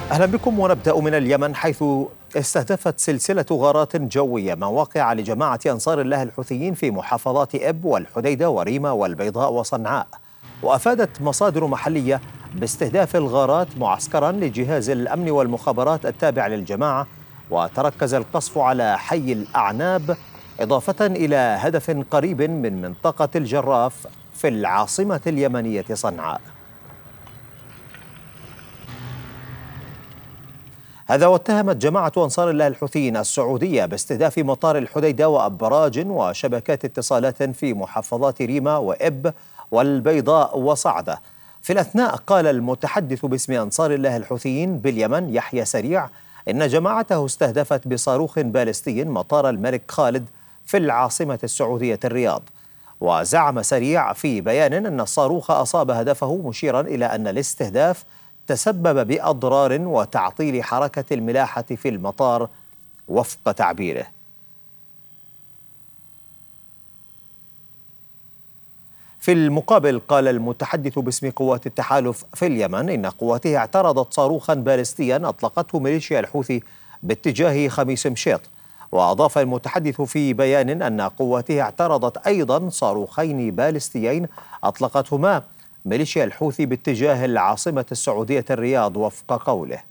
أهلا بكم ونبدأ من اليمن، حيث استهدفت سلسلة غارات جوية مواقع لجماعة أنصار الله الحوثيين في محافظات إب والحديدة وريما والبيضاء وصنعاء. وأفادت مصادر محلية باستهداف الغارات معسكرا لجهاز الأمن والمخابرات التابع للجماعة، وتركز القصف على حي الأعناب إضافة إلى هدف قريب من منطقة الجراف في العاصمة اليمنية صنعاء. هذا واتهمت جماعة أنصار الله الحوثيين السعودية باستهداف مطار الحديدة وأبراج وشبكات اتصالات في محافظات ريما وإب والبيضاء وصعدة. في الأثناء قال المتحدث باسم أنصار الله الحوثيين باليمن يحيى سريع إن جماعته استهدفت بصاروخ باليستي مطار الملك خالد في العاصمة السعودية الرياض. وزعم سريع في بيان أن الصاروخ أصاب هدفه، مشيرا إلى أن الاستهداف تسبب بأضرار وتعطيل حركة الملاحة في المطار وفق تعبيره. في المقابل قال المتحدث باسم قوات التحالف في اليمن إن قواته اعترضت صاروخا باليستيا أطلقته ميليشيا الحوثي باتجاه خميس مشيط. وأضاف المتحدث في بيان أن قواته اعترضت أيضا صاروخين باليستيين أطلقتهما ميليشيا الحوثي باتجاه العاصمة السعودية الرياض وفق قوله.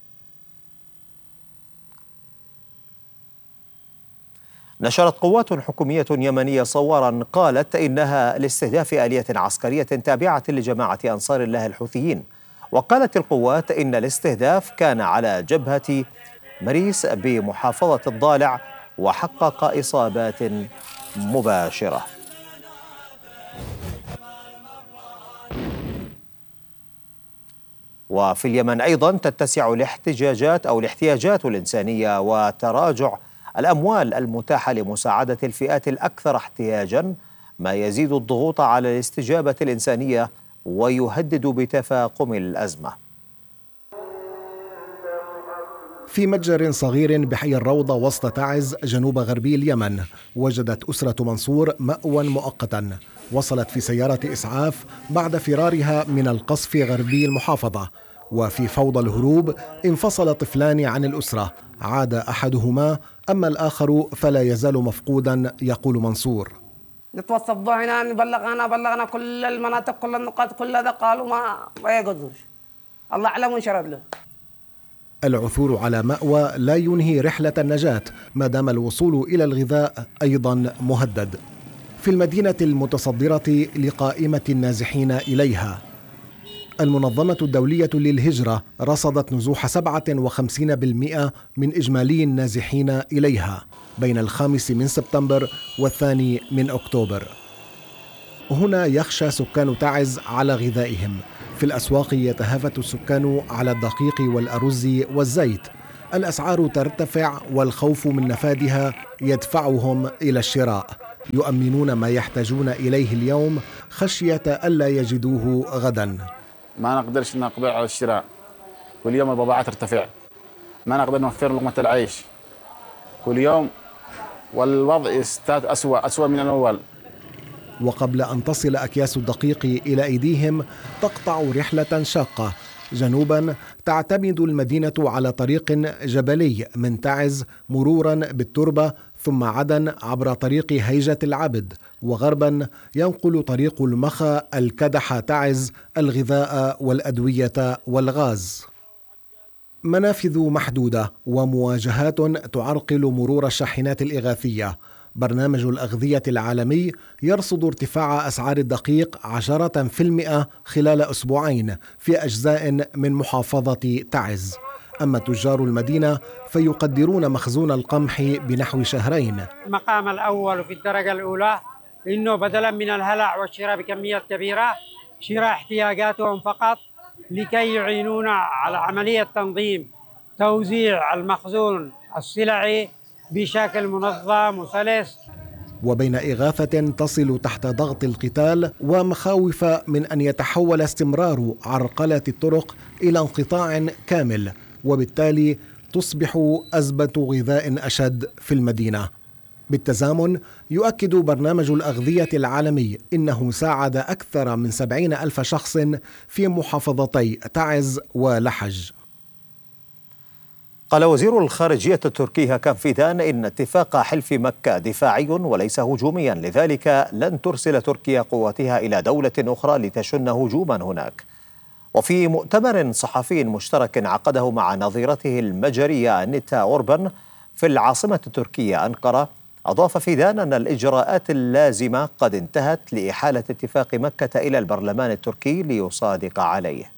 نشرت قوات حكومية يمنية صورا قالت إنها لاستهداف آلية عسكرية تابعة لجماعة أنصار الله الحوثيين. وقالت القوات إن الاستهداف كان على جبهة مريس بمحافظة الضالع وحقق إصابات مباشرة. وفي اليمن أيضا تتسع الاحتياجات الإنسانية وتراجع الأموال المتاحة لمساعدة الفئات الأكثر احتياجا، ما يزيد الضغوط على الاستجابة الإنسانية ويهدد بتفاقم الأزمة. في متجر صغير بحي الروضة وسط تعز جنوب غربي اليمن، وجدت أسرة منصور مأوى مؤقتا. وصلت في سيارة إسعاف بعد فرارها من القصف غربي المحافظة، وفي فوضى الهروب انفصل طفلان عن الأسرة، عاد أحدهما أما الآخر فلا يزال مفقودا، يقول منصور. نتوسطوا هنا، بلغنا كل المناطق، كل النقاط، كل هذا قالوا ما يقدروش، الله أعلم وإن شرد له. العثور على مأوى لا ينهي رحلة النجاة ما دام الوصول إلى الغذاء أيضا مهدد. في المدينة المتصدرة لقائمة النازحين إليها، المنظمة الدولية للهجرة رصدت نزوح 57% من إجمالي النازحين إليها بين 5 من سبتمبر و2 من أكتوبر. هنا يخشى سكان تعز على غذائهم. في الأسواق يتهافت السكان على الدقيق والأرز والزيت. الأسعار ترتفع والخوف من نفادها يدفعهم إلى الشراء. يؤمنون ما يحتاجون إليه اليوم خشية ألا يجدوه غدا. ما نقدرش نقبل على الشراء، كل يوم البضاعة ترتفع، ما نقدر نوفر لقمة العيش كل يوم، والوضع يزداد أسوأ من الأول. وقبل أن تصل أكياس الدقيق إلى أيديهم تقطع رحلة شاقة. جنوبا تعتمد المدينة على طريق جبلي من تعز مرورا بالتربة ثم عدن عبر طريق هيجة العبد، وغربا ينقل طريق المخا الكدح تعز الغذاء والأدوية والغاز. منافذ محدودة ومواجهات تعرقل مرور الشاحنات الإغاثية. برنامج الأغذية العالمي يرصد ارتفاع أسعار الدقيق 10% خلال أسبوعين في أجزاء من محافظة تعز. أما تجار المدينة فيقدرون مخزون القمح بنحو 2 شهور. المقام الأول في الدرجة الأولى إنه بدلا من الهلع والشراء بكميات كبيرة، شراء احتياجاتهم فقط لكي يعينونا على عملية تنظيم توزيع المخزون السلعي بشكل منظم وسلس. وبين إغاثة تصل تحت ضغط القتال ومخاوف من أن يتحول استمرار عرقلة الطرق إلى انقطاع كامل، وبالتالي تصبح أزمة غذاء أشد في المدينة. بالتزامن يؤكد برنامج الأغذية العالمي إنه ساعد أكثر من 70,000 شخص في محافظتي تعز ولحج. قال وزير الخارجية التركي هاكان فيدان إن اتفاق حلف مكة دفاعي وليس هجوميا، لذلك لن ترسل تركيا قواتها إلى دولة أخرى لتشن هجوما هناك. وفي مؤتمر صحفي مشترك عقده مع نظيرته المجرية أنيتا أوربان في العاصمة التركية أنقرة، أضاف فيدان أن الإجراءات اللازمة قد انتهت لإحالة اتفاق مكة إلى البرلمان التركي ليصادق عليه.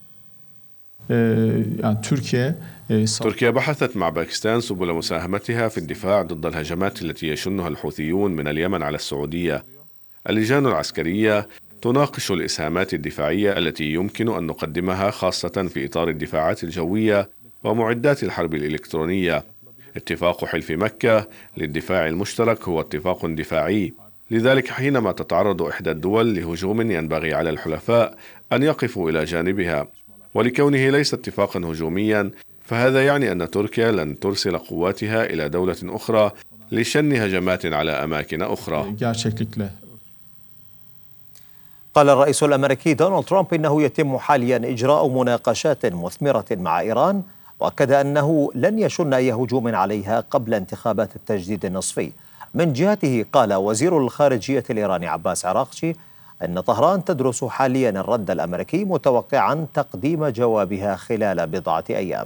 تركيا بحثت مع باكستان سبل مساهمتها في الدفاع ضد الهجمات التي يشنها الحوثيون من اليمن على السعودية. اللجان العسكرية تناقش الإسهامات الدفاعية التي يمكن أن نقدمها، خاصة في إطار الدفاعات الجوية ومعدات الحرب الإلكترونية. اتفاق حلف مكة للدفاع المشترك هو اتفاق دفاعي، لذلك حينما تتعرض إحدى الدول لهجوم ينبغي على الحلفاء أن يقفوا إلى جانبها، ولكونه ليس اتفاقا هجوميا فهذا يعني أن تركيا لن ترسل قواتها إلى دولة أخرى لشن هجمات على أماكن أخرى. قال الرئيس الأمريكي دونالد ترامب إنه يتم حاليا إجراء مناقشات مثمرة مع إيران، وأكد أنه لن يشن أي هجوم عليها قبل انتخابات التجديد النصفي. من جهته قال وزير الخارجية الإيراني عباس عراقچي أن طهران تدرس حاليا الرد الأمريكي، متوقعا تقديم جوابها خلال بضعة أيام.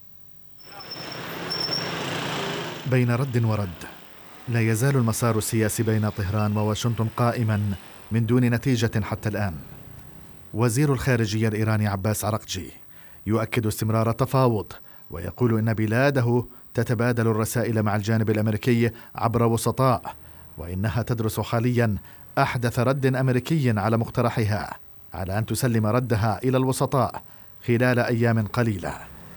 بين رد ورد، لا يزال المسار السياسي بين طهران وواشنطن قائما من دون نتيجة حتى الآن. وزير الخارجية الإيراني عباس عراقچي يؤكد استمرار التفاوض، ويقول إن بلاده تتبادل الرسائل مع الجانب الأمريكي عبر وسطاء، وإنها تدرس حاليا أحدث رد أمريكي على مقترحها على أن تسلم ردها إلى الوسطاء خلال أيام قليلة.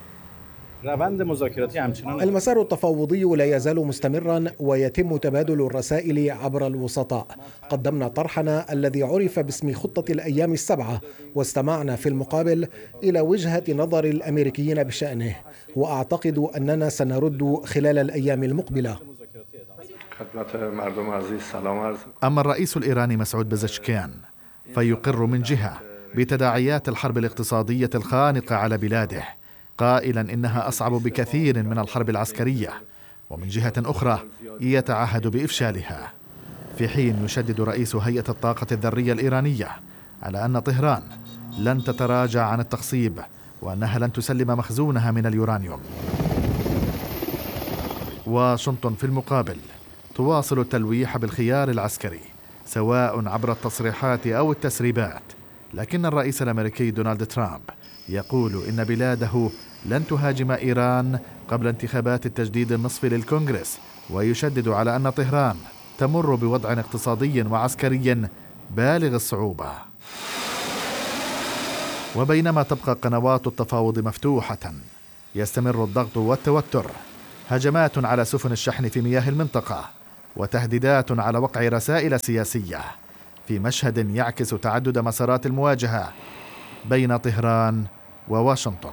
المسار التفاوضي لا يزال مستمرا ويتم تبادل الرسائل عبر الوسطاء. قدمنا طرحنا الذي عرف باسم خطة الأيام السبعة، واستمعنا في المقابل إلى وجهة نظر الأمريكيين بشأنه، وأعتقد أننا سنرد خلال الأيام المقبلة. أما الرئيس الإيراني مسعود بزشكيان فيقر من جهة بتداعيات الحرب الاقتصادية الخانقة على بلاده، قائلا إنها أصعب بكثير من الحرب العسكرية، ومن جهة أخرى يتعهد بإفشالها، في حين يشدد رئيس هيئة الطاقة الذرية الإيرانية على أن طهران لن تتراجع عن التخصيب، وأنها لن تسلم مخزونها من اليورانيوم. واشنطن في المقابل تواصل التلويح بالخيار العسكري، سواء عبر التصريحات أو التسريبات، لكن الرئيس الأمريكي دونالد ترامب يقول إن بلاده لن تهاجم إيران قبل انتخابات التجديد النصفي للكونغرس، ويشدد على أن طهران تمر بوضع اقتصادي وعسكري بالغ الصعوبة. وبينما تبقى قنوات التفاوض مفتوحة، يستمر الضغط والتوتر، هجمات على سفن الشحن في مياه المنطقة، وتهديدات على وقع رسائل سياسية، في مشهد يعكس تعدد مسارات المواجهة بين طهران وواشنطن.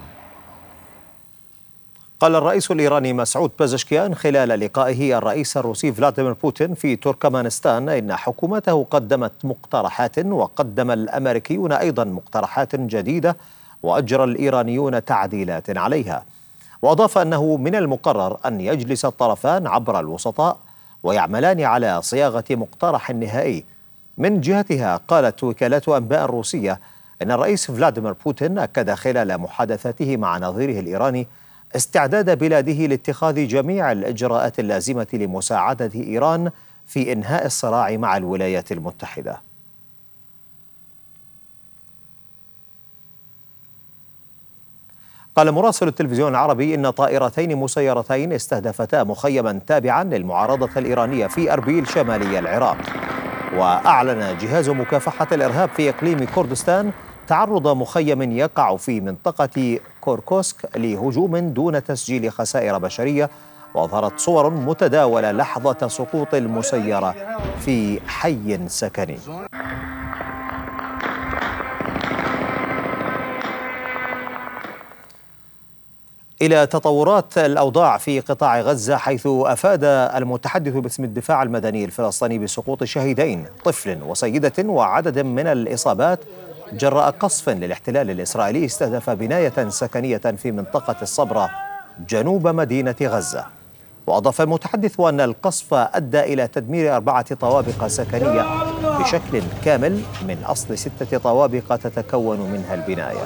قال الرئيس الإيراني مسعود بزشكيان خلال لقائه الرئيس الروسي فلاديمير بوتين في تركمانستان إن حكومته قدمت مقترحات، وقدم الأمريكيون أيضا مقترحات جديدة، وأجرى الإيرانيون تعديلات عليها. وأضاف أنه من المقرر أن يجلس الطرفان عبر الوسطاء ويعملان على صياغة مقترح نهائي. من جهتها قالت وكالات أنباء روسية أن الرئيس فلاديمير بوتين أكد خلال محادثاته مع نظيره الإيراني استعداد بلاده لاتخاذ جميع الإجراءات اللازمة لمساعدة إيران في إنهاء الصراع مع الولايات المتحدة. قال مراسل التلفزيون العربي إن طائرتين مسيرتين استهدفتا مخيما تابعا للمعارضة الإيرانية في أربيل شمالي العراق. وأعلن جهاز مكافحة الإرهاب في إقليم كردستان تعرض مخيم يقع في منطقة كوركوسك لهجوم دون تسجيل خسائر بشرية، وأظهرت صور متداولة لحظة سقوط المسيرة في حي سكني. إلى تطورات الأوضاع في قطاع غزة، حيث أفاد المتحدث باسم الدفاع المدني الفلسطيني بسقوط شهيدين، طفل وسيدة، وعدد من الإصابات جراء قصف للاحتلال الإسرائيلي استهدف بناية سكنية في منطقة الصبرة جنوب مدينة غزة. وأضاف المتحدث أن القصف أدى إلى تدمير 4 طوابق سكنية بشكل كامل من أصل 6 طوابق تتكون منها البناية.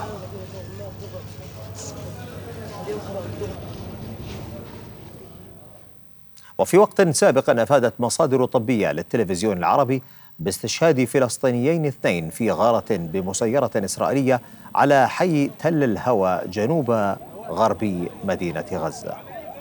وفي وقت سابق أفادت مصادر طبية للتلفزيون العربي باستشهاد فلسطينيين 2 في غارة بمسيرة إسرائيلية على حي تل الهوى جنوب غرب مدينة غزة.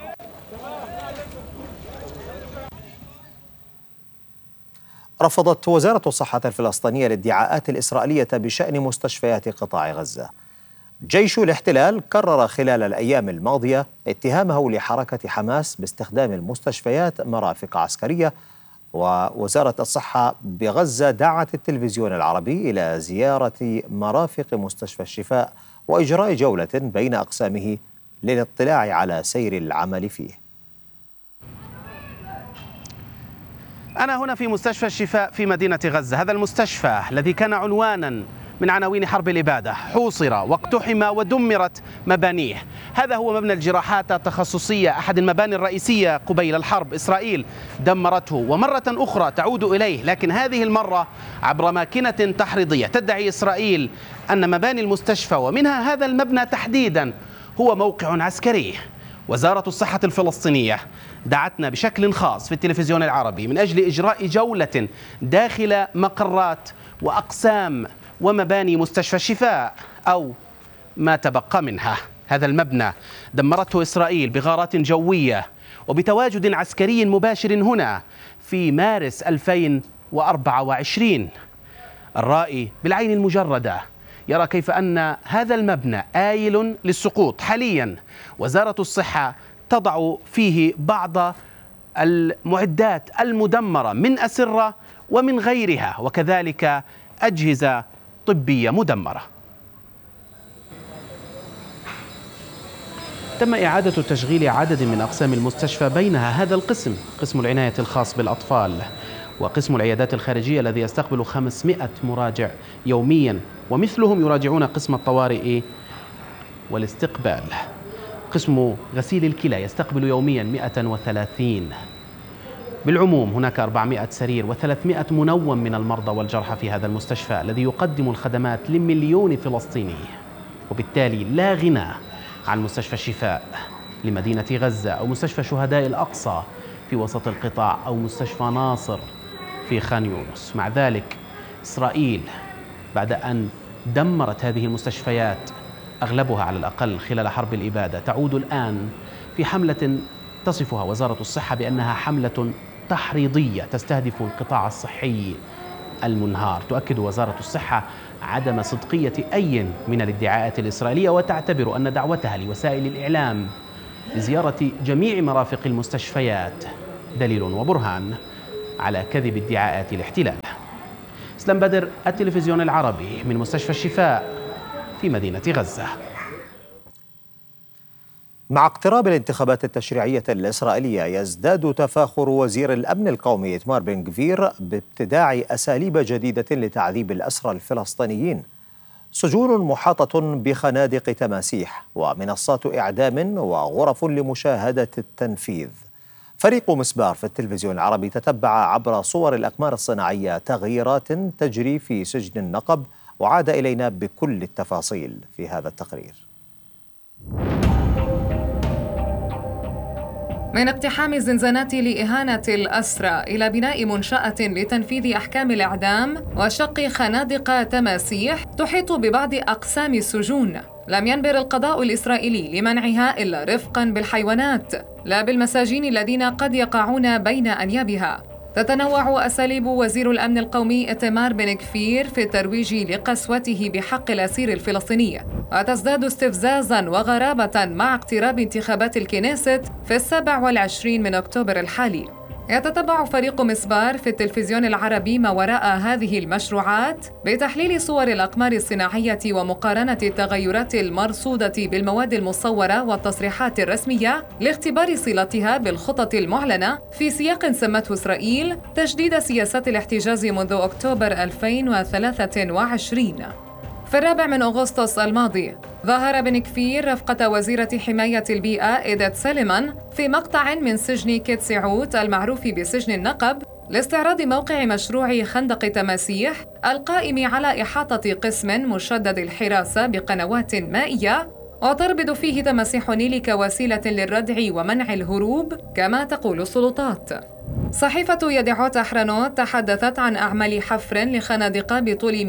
رفضت وزارة الصحة الفلسطينية الادعاءات الإسرائيلية بشأن مستشفيات قطاع غزة. جيش الاحتلال كرر خلال الأيام الماضية اتهامه لحركة حماس باستخدام المستشفيات مرافق عسكرية، ووزارة الصحة بغزة دعت التلفزيون العربي إلى زيارة مرافق مستشفى الشفاء وإجراء جولة بين أقسامه للاطلاع على سير العمل فيه. أنا هنا في مستشفى الشفاء في مدينة غزة. هذا المستشفى الذي كان عنوانا من عناوين حرب الإبادة حوصر واقتحم ودمرت مبانيه. هذا هو مبنى الجراحات التخصصية، أحد المباني الرئيسية قبيل الحرب. إسرائيل دمرته ومرة أخرى تعود إليه، لكن هذه المرة عبر ماكينة تحريضية. تدعي إسرائيل أن مباني المستشفى ومنها هذا المبنى تحديدا هو موقع عسكري. وزارة الصحة الفلسطينية دعتنا بشكل خاص في التلفزيون العربي من أجل إجراء جولة داخل مقرات وأقسام ومباني مستشفى الشفاء أو ما تبقى منها. هذا المبنى دمرته إسرائيل بغارات جوية وبتواجد عسكري مباشر هنا في مارس 2024. الرائي بالعين المجردة يرى كيف أن هذا المبنى آيل للسقوط. حاليا وزارة الصحة تضع فيه بعض المعدات المدمرة من أسرة ومن غيرها، وكذلك أجهزة طبية مدمرة. تم إعادة تشغيل عدد من أقسام المستشفى، بينها هذا القسم، قسم العناية الخاص بالأطفال، وقسم العيادات الخارجية الذي يستقبل 500 مراجع يوميا، ومثلهم يراجعون قسم الطوارئ والاستقبال. قسم غسيل الكلى يستقبل يوميا 130. بالعموم هناك 400 سرير و300 منوم من المرضى والجرحى في هذا المستشفى الذي يقدم الخدمات ل1,000,000 فلسطيني، وبالتالي لا غنى عن مستشفى الشفاء لمدينة غزة أو مستشفى شهداء الأقصى في وسط القطاع أو مستشفى ناصر في خان يونس. مع ذلك إسرائيل بعد أن دمرت هذه المستشفيات أغلبها على الأقل خلال حرب الإبادة تعود الآن في حملة تصفها وزارة الصحة بأنها حملة تحريضية تستهدف القطاع الصحي المنهار. تؤكد وزارة الصحة عدم صدقية أي من الادعاءات الإسرائيلية، وتعتبر أن دعوتها لوسائل الإعلام لزيارة جميع مرافق المستشفيات دليل وبرهان على كذب ادعاءات الاحتلال. اسلام بدر، التلفزيون العربي من مستشفى الشفاء في مدينة غزة. مع اقتراب الانتخابات التشريعية الإسرائيلية يزداد تفاخر وزير الأمن القومي إتمار بن غفير بابتداع أساليب جديدة لتعذيب الأسرى الفلسطينيين. سجون محاطة بخنادق تماسيح ومنصات إعدام وغرف لمشاهدة التنفيذ. فريق مسبار في التلفزيون العربي تتبع عبر صور الأقمار الصناعية تغييرات تجري في سجن النقب، وعاد إلينا بكل التفاصيل في هذا التقرير. من اقتحام الزنزانات لإهانة الأسرى إلى بناء منشأة لتنفيذ أحكام الإعدام وشق خنادق تماسيح تحيط ببعض أقسام السجون، لم ينبر القضاء الإسرائيلي لمنعها إلا رفقاً بالحيوانات لا بالمساجين الذين قد يقعون بين أنيابها. تتنوع أساليب وزير الأمن القومي إتمار بن غفير في الترويج لقسوته بحق الأسير الفلسطيني، وتزداد استفزازاً وغرابة مع اقتراب انتخابات الكنيست في 27 من أكتوبر الحالي. يتتبع فريق مسبار في التلفزيون العربي ما وراء هذه المشروعات بتحليل صور الأقمار الصناعية ومقارنة التغيرات المرصودة بالمواد المصورة والتصريحات الرسمية لاختبار صلتها بالخطط المعلنة في سياق سمته إسرائيل تجديد سياسات الاحتجاز منذ أكتوبر 2023. في 4 أغسطس الماضي ظهر بن كفير رفقة وزيرة حماية البيئة إيديت سليمان في مقطع من سجن كيتسعوت المعروف بسجن النقب لاستعراض موقع مشروع خندق تماسيح القائم على إحاطة قسم مشدد الحراسة بقنوات مائية وتربط فيه تماسيح نيل كوسيلة للردع ومنع الهروب كما تقول السلطات. صحيفة يدعوت أحرنوت تحدثت عن أعمال حفر لخنادق بطول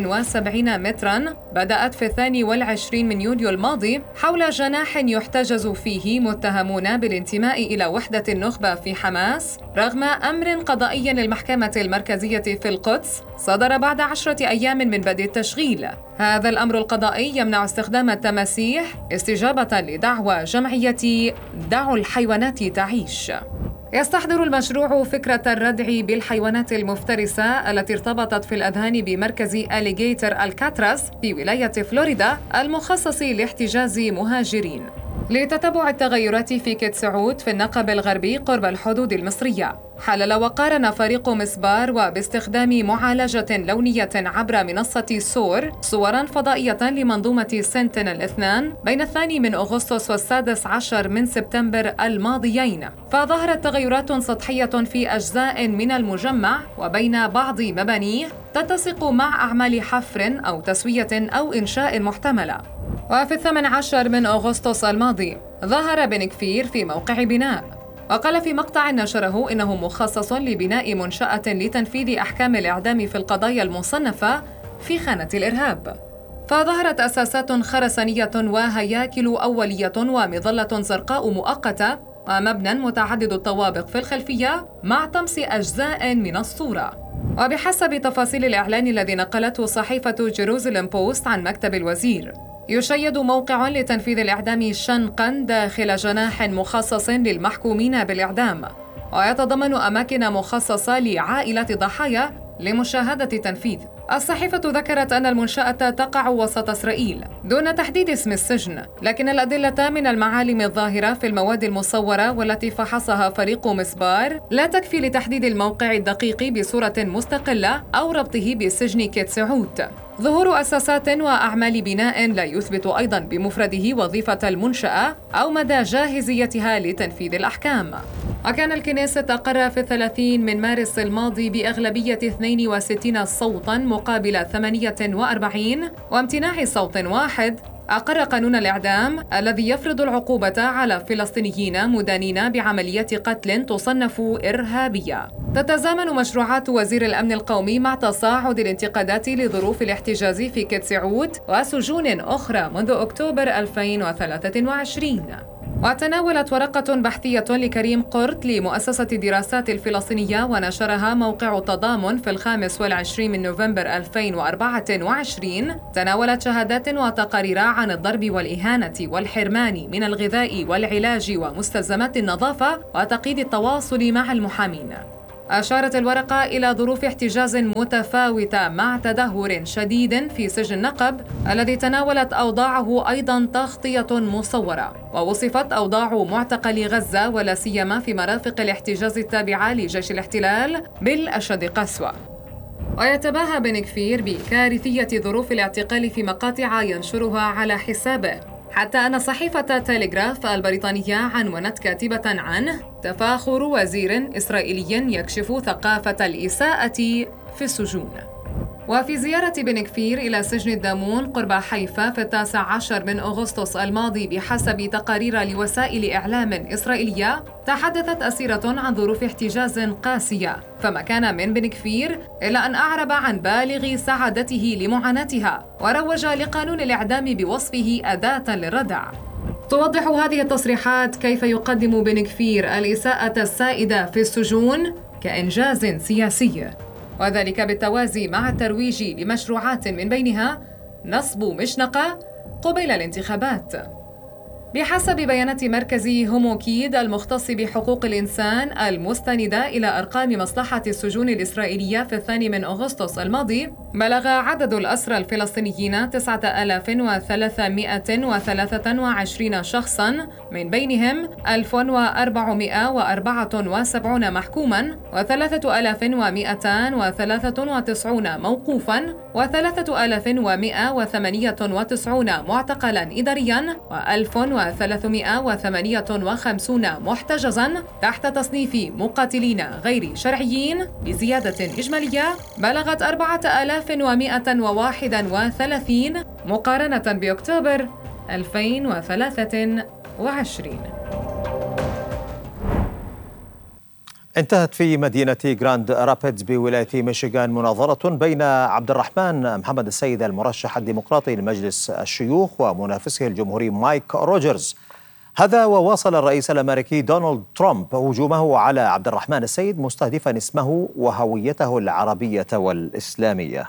170 متراً بدأت في 22 من يوليو الماضي حول جناح يحتجز فيه متهمون بالانتماء إلى وحدة النخبة في حماس رغم أمر قضائي للمحكمة المركزية في القدس صدر بعد 10 أيام من بدء التشغيل. هذا الأمر القضائي يمنع استخدام التماسيح استجابة لدعوى جمعية دعوا الحيوانات تعيش. يستحضر المشروع فكرة الردع بالحيوانات المفترسة التي ارتبطت في الأذهان بمركز أليغيتر الكاتراس في ولاية فلوريدا المخصص لاحتجاز مهاجرين. لتتبع التغيرات في كيتسعوت في النقب الغربي قرب الحدود المصرية، حلل وقارن فريق مسبار وباستخدام معالجة لونية عبر منصة سور صوراً فضائية لمنظومة سنتينل 2 بين 2 من أغسطس و16 من سبتمبر الماضيين، فظهرت تغيرات سطحية في أجزاء من المجمع وبين بعض مبانيه تتسق مع أعمال حفر أو تسوية أو إنشاء محتملة. وفي 18 من أغسطس الماضي ظهر بن كفير في موقع بناء وقال في مقطع نشره إنه مخصص لبناء منشأة لتنفيذ أحكام الإعدام في القضايا المصنفة في خانة الإرهاب. فظهرت أساسات خرسانية وهياكل أولية ومظلة زرقاء مؤقتة ومبنى متعدد الطوابق في الخلفية مع طمس أجزاء من الصورة. وبحسب تفاصيل الإعلان الذي نقلته صحيفة جيروزاليم بوست عن مكتب الوزير، يشيد موقع لتنفيذ الإعدام شنقاً داخل جناح مخصص للمحكومين بالإعدام، ويتضمن أماكن مخصصة لعائلة ضحايا لمشاهدة التنفيذ. الصحيفة ذكرت أن المنشأة تقع وسط إسرائيل دون تحديد اسم السجن، لكن الأدلة من المعالم الظاهرة في المواد المصورة والتي فحصها فريق مسبار لا تكفي لتحديد الموقع الدقيق بصورة مستقلة أو ربطه بسجن كيتسعوت. ظهور أساسات وأعمال بناء لا يثبت أيضاً بمفرده وظيفة المنشأة أو مدى جاهزيتها لتنفيذ الأحكام. وكان الكنيست أقر في 30 من مارس الماضي بأغلبية 62 صوتاً مقابل 48 وامتناع صوت واحد أقر قانون الإعدام الذي يفرض العقوبة على فلسطينيين مدانين بعمليات قتل تصنف إرهابية. تتزامن مشروعات وزير الأمن القومي مع تصاعد الانتقادات لظروف الاحتجاز في كيتسعوت وسجون أخرى منذ أكتوبر 2023. وتناولت ورقة بحثية لكريم قرط لمؤسسة الدراسات الفلسطينية ونشرها موقع التضامن في 25 من نوفمبر 2024 تناولت شهادات وتقارير عن الضرب والإهانة والحرمان من الغذاء والعلاج ومستلزمات النظافة وتقييد التواصل مع المحامين. أشارت الورقة إلى ظروف احتجاز متفاوتة مع تدهور شديد في سجن النقب الذي تناولت أوضاعه أيضاً تغطية مصورة، ووصفت أوضاع معتقل غزة ولا سيما في مرافق الاحتجاز التابعة لجيش الاحتلال بالأشد قسوة. ويتباهى بن كفير بكارثية ظروف الاعتقال في مقاطع ينشرها على حسابه، حتى أن صحيفة تيليغراف البريطانية عنونت كاتبة عنه: تفاخر وزير إسرائيلي يكشف ثقافة الإساءة في السجون. وفي زيارة بن كفير إلى سجن الدامون قرب حيفا في 19 من أغسطس الماضي بحسب تقارير لوسائل إعلام إسرائيلية، تحدثت أسيرة عن ظروف احتجاز قاسية، فما كان من بن كفير إلا أن أعرب عن بالغ سعادته لمعاناتها وروج لقانون الإعدام بوصفه أداة للردع. توضح هذه التصريحات كيف يقدم بن كفير الإساءة السائدة في السجون كإنجاز سياسي، وذلك بالتوازي مع الترويج لمشروعات من بينها نصب مشنقة قبيل الانتخابات. بحسب بيانات مركز هوموكيد المختص بحقوق الإنسان المستندة إلى أرقام مصلحة السجون الإسرائيلية في 2 من أغسطس الماضي، بلغ عدد الأسرى الفلسطينيين 9323 شخصاً، من بينهم 1474 محكوماً و3293 موقوفاً و3198 معتقلاً إدارياً و1358 محتجزاً تحت تصنيف مقاتلين غير شرعيين، بزيادة إجمالية بلغت 4131 مقارنة بأكتوبر 2023. انتهت في مدينة جراند رابيدز بولاية ميشيغان مناظرة بين عبد الرحمن محمد السيد المرشح الديمقراطي لمجلس الشيوخ ومنافسه الجمهوري مايك روجرز. هذا وواصل الرئيس الأمريكي دونالد ترامب هجومه على عبد الرحمن السيد مستهدفا اسمه وهويته العربية والإسلامية.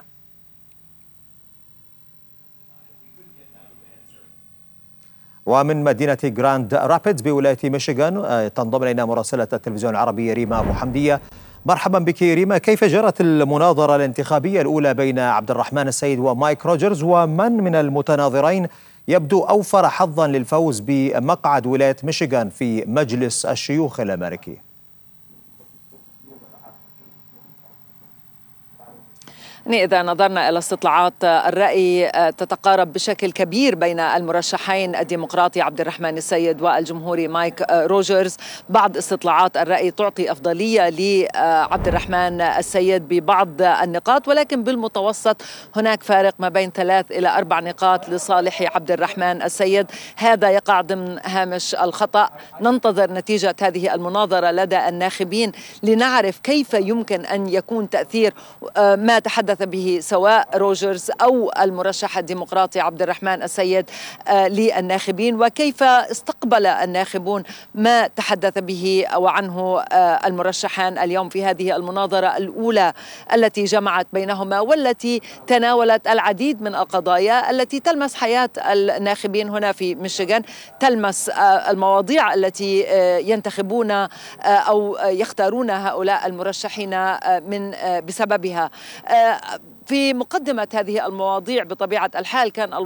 ومن مدينة جراند رابيدز بولاية ميشيغان تنضم إلينا مراسلة التلفزيون العربي ريما أبو حمدية. مرحبا بك ريما، كيف جرت المناظرة الانتخابية الأولى بين عبد الرحمن السيد ومايك روجرز، ومن من المتناظرين يبدو أوفر حظا للفوز بمقعد ولاية ميشيغان في مجلس الشيوخ الأمريكي؟ إذا نظرنا إلى استطلاعات الرأي تتقارب بشكل كبير بين المرشحين الديمقراطي عبد الرحمن السيد والجمهوري مايك روجرز. بعض استطلاعات الرأي تعطي أفضلية لعبد الرحمن السيد ببعض النقاط، ولكن بالمتوسط هناك فارق ما بين 3 إلى 4 نقاط لصالح عبد الرحمن السيد. هذا يقع ضمن هامش الخطأ. ننتظر نتيجة هذه المناظرة لدى الناخبين لنعرف كيف يمكن أن يكون تأثير ما تحدث به سواء روجرز أو المرشح الديمقراطي عبد الرحمن السيد للناخبين، وكيف استقبل الناخبون ما تحدث به وعنه المرشحان اليوم في هذه المناظرة الأولى التي جمعت بينهما، والتي تناولت العديد من القضايا التي تلمس حياة الناخبين هنا في ميشيغان، تلمس المواضيع التي ينتخبون أو يختارون هؤلاء المرشحين بسببها. في مقدمة هذه المواضيع بطبيعة الحال كان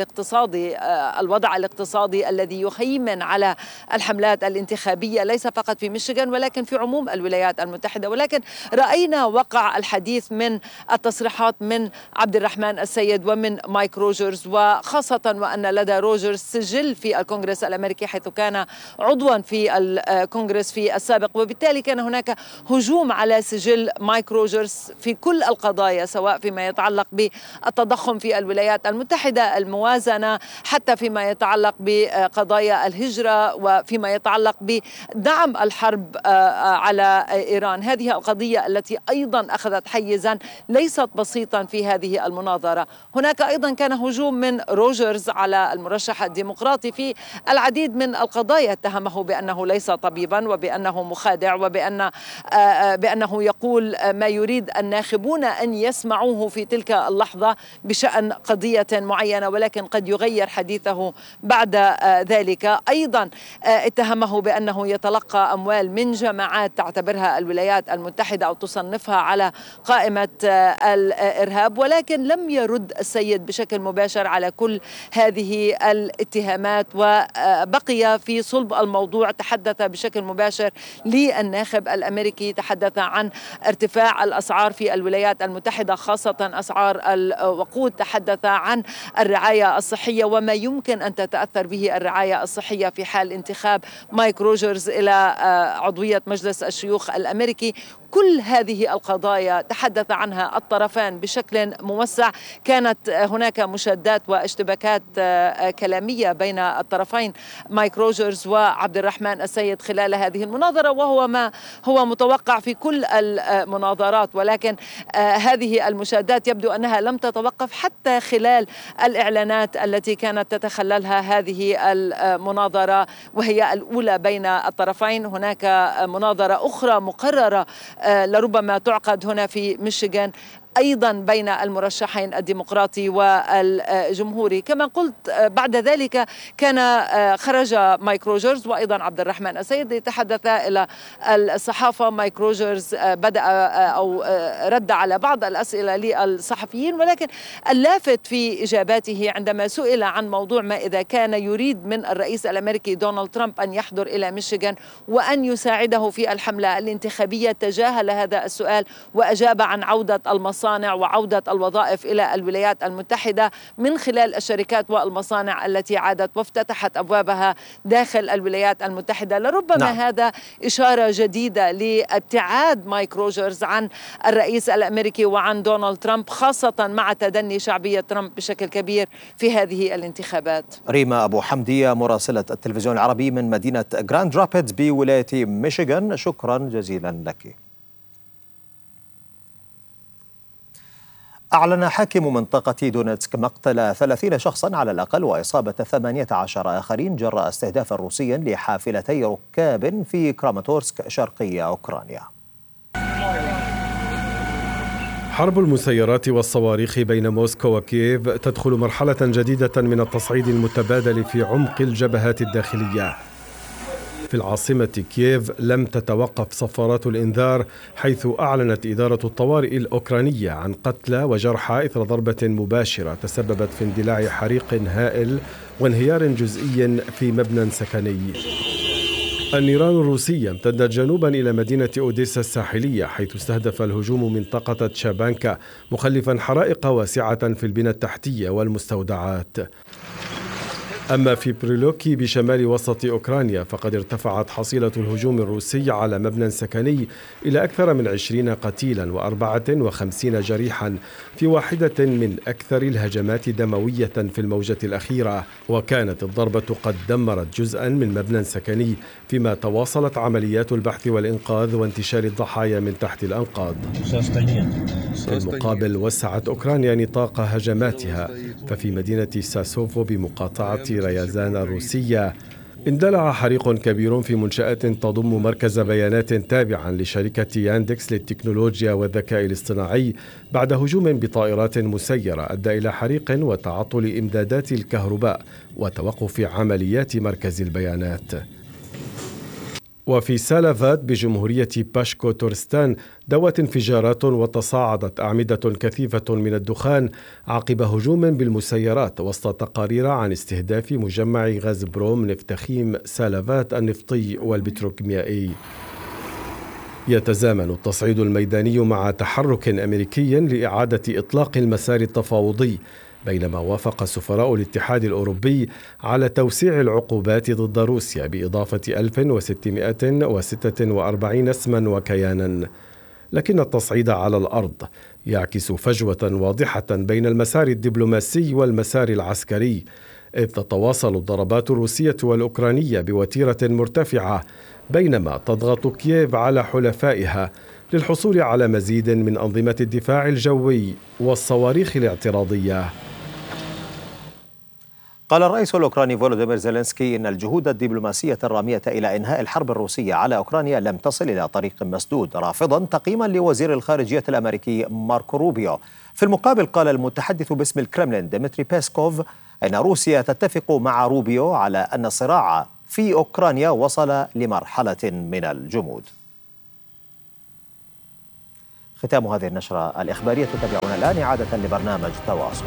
الوضع الاقتصادي الذي يخيمن على الحملات الانتخابية ليس فقط في ميشيغان ولكن في عموم الولايات المتحدة. ولكن رأينا وقع الحديث من التصريحات من عبد الرحمن السيد ومن مايك روجرز، وخاصة وأن لدى روجرز سجل في الكونغرس الأمريكي حيث كان عضوا في الكونغرس في السابق، وبالتالي كان هناك هجوم على سجل مايك روجرز في كل القضايا، سواء فيما يتعلق بالتضخم في الولايات المتحدة، الموازنة، حتى فيما يتعلق بقضايا الهجرة، وفيما يتعلق بدعم الحرب على إيران. هذه القضية التي أيضا أخذت حيزا ليست بسيطا في هذه المناظرة. هناك أيضا كان هجوم من روجرز على المرشح الديمقراطي في العديد من القضايا، اتهمه بأنه ليس طبيبا وبأنه مخادع وبأنه يقول ما يريد الناخبون أن يسمعوه في تلك اللحظة بشأن قضية معينة، ولكن قد يغير حديثه بعد ذلك. أيضا اتهمه بأنه يتلقى أموال من جماعات تعتبرها الولايات المتحدة أو تصنفها على قائمة الإرهاب، ولكن لم يرد السيد بشكل مباشر على كل هذه الاتهامات وبقي في صلب الموضوع. تحدث بشكل مباشر للناخب الأمريكي، تحدث عن ارتفاع الأسعار في الولايات المتحدة خاصة أسعار الوقود، تحدث عن الرعاية الصحية وما يمكن أن تتأثر به الرعاية الصحية في حال انتخاب مايك روجرز إلى عضوية مجلس الشيوخ الأمريكي. كل هذه القضايا تحدث عنها الطرفان بشكل موسع. كانت هناك مشادات واشتباكات كلامية بين الطرفين مايك روجرز وعبد الرحمن السيد خلال هذه المناظرة، وهو ما هو متوقع في كل المناظرات. ولكن هذه المشادات يبدو أنها لم تتوقف حتى خلال الإعلانات التي كانت تتخللها هذه المناظرة، وهي الأولى بين الطرفين. هناك مناظرة أخرى مقررة لربما تعقد هنا في ميشيغان أيضا بين المرشحين الديمقراطي والجمهوري. كما قلت بعد ذلك كان خرج مايك روجرز وأيضا عبد الرحمن السيد يتحدثا إلى الصحافة. مايك روجرز بدأ أو رد على بعض الأسئلة للصحفيين، ولكن اللافت في إجاباته عندما سئل عن موضوع ما إذا كان يريد من الرئيس الأمريكي دونالد ترامب أن يحضر إلى ميشيغان وأن يساعده في الحملة الانتخابية، تجاهل هذا السؤال وأجاب عن عودة المصانع وعودة الوظائف إلى الولايات المتحدة من خلال الشركات والمصانع التي عادت وافتتحت أبوابها داخل الولايات المتحدة. لربما هذا إشارة جديدة لابتعاد مايك روجرز عن الرئيس الأمريكي وعن دونالد ترامب، خاصة مع تدني شعبية ترامب بشكل كبير في هذه الانتخابات. ريما أبو حمدية مراسلة التلفزيون العربي من مدينة جراند رابيدز بولاية ميشيغان، شكرا جزيلا لك. أعلن حاكم منطقة دونيتسك مقتل 30 شخصا على الأقل وإصابة 18 آخرين جراء استهداف روسي لحافلتي ركاب في كراماتورسك شرقي أوكرانيا. حرب المسيرات والصواريخ بين موسكو وكييف تدخل مرحلة جديدة من التصعيد المتبادل في عمق الجبهات الداخلية. في العاصمة كييف لم تتوقف صفارات الإنذار، حيث أعلنت إدارة الطوارئ الأوكرانية عن قتلى وجرحى إثر ضربة مباشرة تسببت في اندلاع حريق هائل وانهيار جزئي في مبنى سكني. النيران الروسية امتدت جنوبا إلى مدينة أوديسا الساحلية، حيث استهدف الهجوم منطقة تشابانكا مخلفا حرائق واسعة في البنى التحتية والمستودعات. أما في بريلوكي بشمال وسط أوكرانيا فقد ارتفعت حصيلة الهجوم الروسي على مبنى سكني إلى أكثر من 20 قتيلا و54 جريحا في واحدة من أكثر الهجمات دموية في الموجة الأخيرة. وكانت الضربة قد دمرت جزءا من مبنى سكني، فيما تواصلت عمليات البحث والإنقاذ وانتشال الضحايا من تحت الأنقاض. في المقابل وسعت أوكرانيا نطاق هجماتها، ففي مدينة ساسوفو بمقاطعة ريازان الروسية اندلع حريق كبير في منشأة تضم مركز بيانات تابعا لشركة ياندكس للتكنولوجيا والذكاء الاصطناعي بعد هجوم بطائرات مسيرة أدى إلى حريق وتعطل إمدادات الكهرباء وتوقف عمليات مركز البيانات. وفي سالافات بجمهورية باشكو تورستان دوت انفجارات وتصاعدت أعمدة كثيفة من الدخان عقب هجوم بالمسيرات، وسط تقارير عن استهداف مجمع غاز بروم نفتخيم سالافات النفطي والبتروكيميائي. يتزامن التصعيد الميداني مع تحرك أمريكي لإعادة إطلاق المسار التفاوضي، بينما وافق سفراء الاتحاد الأوروبي على توسيع العقوبات ضد روسيا بإضافة 1646 اسما وكيانا. لكن التصعيد على الأرض يعكس فجوة واضحة بين المسار الدبلوماسي والمسار العسكري، إذ تتواصل الضربات الروسية والأوكرانية بوتيرة مرتفعة، بينما تضغط كييف على حلفائها للحصول على مزيد من أنظمة الدفاع الجوي والصواريخ الاعتراضية. قال الرئيس الأوكراني فولوديمير زيلينسكي إن الجهود الدبلوماسية الرامية إلى إنهاء الحرب الروسية على أوكرانيا لم تصل إلى طريق مسدود، رافضا تقييما لوزير الخارجية الأمريكي ماركو روبيو. في المقابل قال المتحدث باسم الكرملين ديمتري بيسكوف إن روسيا تتفق مع روبيو على أن الصراع في أوكرانيا وصل لمرحلة من الجمود. ختام هذه النشرة الإخبارية. تتابعون الآن إعادة لبرنامج تواصل.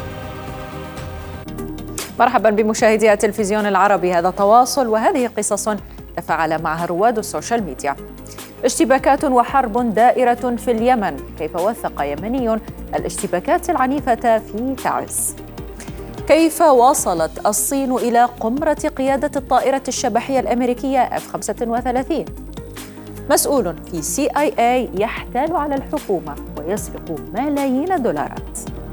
مرحبا بمشاهدي التلفزيون العربي، هذا تواصل وهذه قصص تفاعل معها رواد السوشيال ميديا. اشتباكات وحرب دائرة في اليمن، كيف وثق يمني الاشتباكات العنيفة في تعز؟ كيف وصلت الصين إلى قمرة قيادة الطائرة الشبحية الأمريكية F-35؟ مسؤول في CIA يحتال على الحكومة ويسرق ملايين الدولارات.